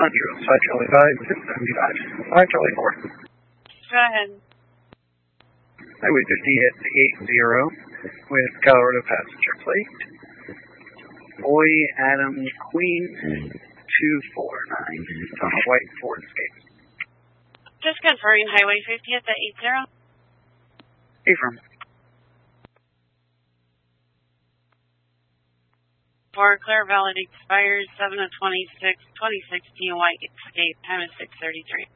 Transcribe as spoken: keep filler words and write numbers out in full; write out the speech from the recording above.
Andrew, five Charlie five, six seventy-five. five Charlie four. Go ahead. Highway fifty at eight zero with Colorado passenger plate. Boy Adam Queen two four nine on a white Ford Escape. Just confirming Highway fifty at the eight zero. Affirm. For clear valid expires seven of twenty-six, twenty sixteen white Escape, time is six thirty-three.